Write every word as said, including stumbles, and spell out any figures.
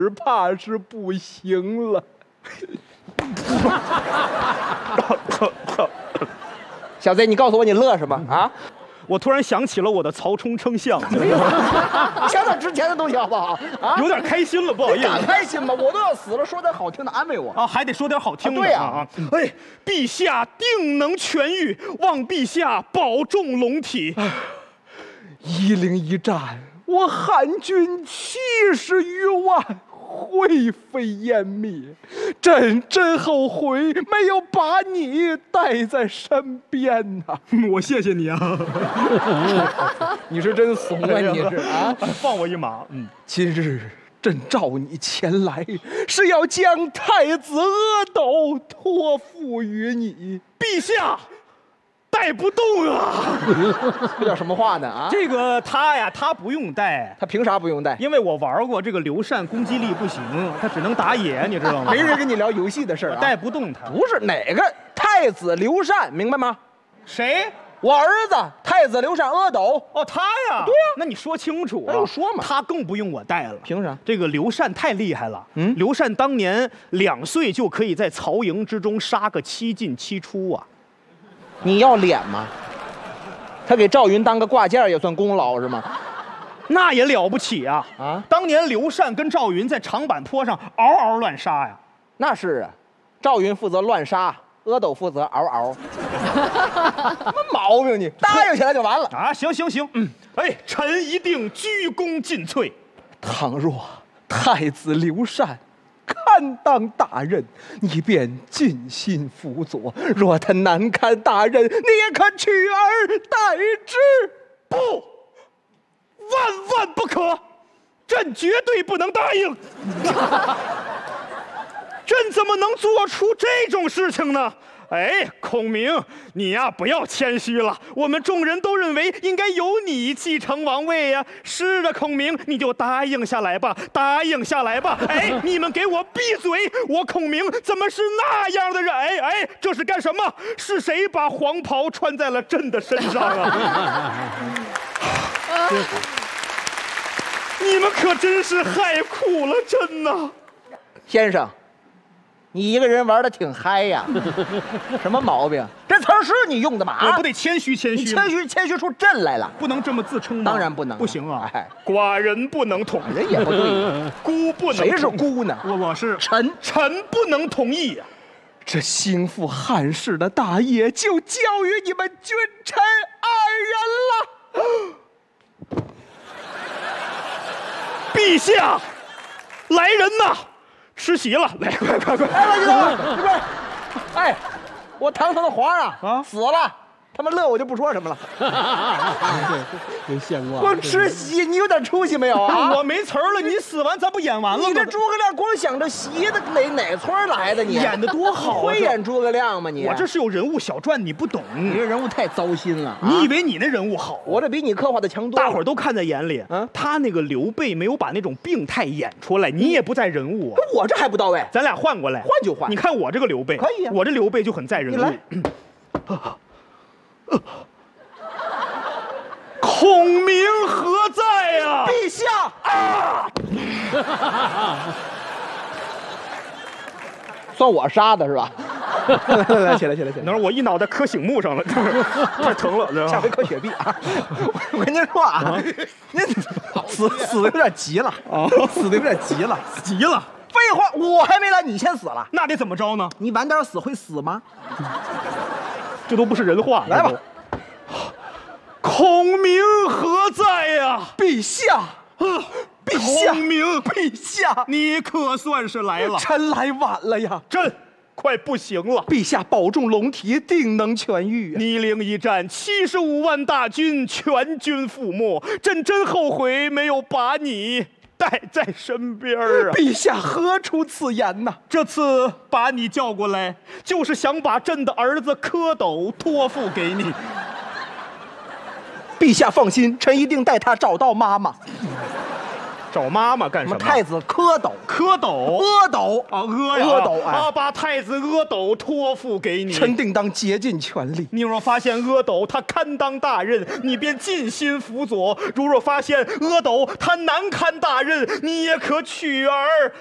怕是不行了。小子，你告诉我你乐什么啊？ 我突然想起了我的曹冲称象， 想想之前的东西好不好？啊， 有点开心了，不好意思。 敢开心吗？我都要死了，说点好听的安慰我啊，还得说点好听的。 啊对呀、 啊，哎，陛下定能痊愈，望陛下保重龙体。 一零一战，我汉军七十余万，灰飞烟灭，朕真后悔没有把你带在身边呐、啊！ 我谢谢你啊， 你是真怂啊，你是啊！ 放我一马。嗯， 今日朕召你前来，是要将太子阿斗托付于你。 陛下带不动啊！ 这叫什么话呢？啊， 这个他呀，他不用带， 他凭啥不用带？ 因为我玩过这个刘禅，攻击力不行，他只能打野，你知道吗？ 没人跟你聊游戏的事儿、啊， 带不动他。 不是哪个太子刘禅，明白吗？ 谁？ 我儿子太子刘禅阿斗。 哦，他呀。 对呀、 啊，那你说清楚啊！ 那就说嘛。 他更不用我带了。 凭啥？ 这个刘禅太厉害了。 嗯， 刘禅当年两岁就可以在曹营之中杀个七进七出啊！ 你要脸吗？他给赵云当个挂件也算功劳是吗？ 那也了不起啊！ 啊， 当年刘禅跟赵云在长坂坡上嗷嗷乱杀呀。 那是啊，赵云负责乱杀，阿斗负责嗷嗷。什么毛病你？答应起来就完了啊！行行行，嗯，哎，臣一定鞠躬尽瘁。 倘若太子刘禅堪当大任，你便尽心辅佐；若他难堪大任，你也可取而代之。 不，万万不可！朕绝对不能答应。朕怎么能做出这种事情呢？哎，孔明，你呀不要谦虚了。我们众人都认为应该由你继承王位呀。是的，孔明，你就答应下来吧，答应下来吧。哎，你们给我闭嘴！我孔明怎么是那样的人？哎哎，这是干什么？是谁把黄袍穿在了朕的身上啊？你们可真是害苦了朕呐！ 先生，你一个人玩的挺嗨呀，什么毛病？这词儿是你用的吗？ 我不得谦虚谦虚？ 你谦虚谦虚出朕来了， 不能这么自称吗？ 当然不能， 不行啊！ 哎， 寡人不能同意， 人也不对， 孤不能。 谁是孤呢？ 我我是臣， 臣不能同意呀。 这兴复汉室的大业就交于你们君臣二人了。 陛下，来人呐！吃席了，来，快快快！ 哎，你等会儿，哎，我堂堂的皇上啊死了，他们乐我就不说什么了。 真羡慕啊！ 光吃席，你有点出息没有啊？ 我没词儿了，你死完咱不演完了吗？ 你这诸葛亮光想着席的，哪哪村来的你？ 演的多好啊！ 会演诸葛亮吗你？ 我这是有人物小传，你不懂。 你这人物太糟心了。啊你以为你那人物好？ 我这比你刻画的强多了。 大伙儿都看在眼里。 嗯， 他那个刘备没有把那种病态演出来，你也不在人物啊。 我这还不到位， 咱俩换过来， 换就换。 你看我这个刘备， 可以啊。 我这刘备就很在人物。 你来。 孔明何在呀？ 陛下啊！算我杀的是吧？来来来，起来起来起来！ 等会儿我一脑袋磕醒木上了，太疼了。 下回磕雪碧啊！我跟您说啊，您死死的有点急了啊，死的有点急了， 急了。 废话，我还没来，你先死了， 那得怎么着呢？ 你晚点死会死吗？ 这都不是人话。 来吧。 孔明何在呀？ 陛下，啊，陛下， 孔明， 陛下， 你可算是来了。 臣来晚了呀， 朕快不行了。 陛下保重龙体，定能痊愈。 倪陵一战，七十五万大军全军覆没，朕真后悔没有把你带在身边啊！ 陛下何出此言呐？ 这次把你叫过来，就是想把朕的儿子蝌蚪托付给你。 陛下放心，臣一定带他找到妈妈。 找妈妈干什么？ 太子蝌蚪， 蝌蚪， 阿斗啊，阿呀， 阿斗哎啊，把太子阿斗托付给你。 臣定当竭尽全力。 你若发现阿斗他堪当大任，你便尽心辅佐；如若发现阿斗他难堪大任，你也可取而